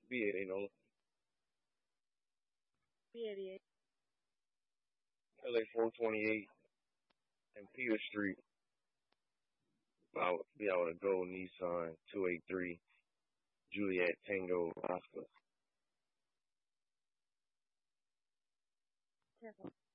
B88, B88. LA 428, and Peter Street. I'll be out with a gold Nissan 283 Juliet Tango Oscar. Careful.